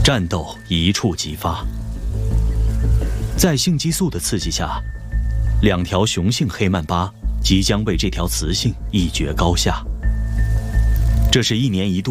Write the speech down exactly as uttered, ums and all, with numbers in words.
战斗一触即发。在性激素的刺激下，两条雄性黑曼巴即将为这条雌性一决高下。这是一年一度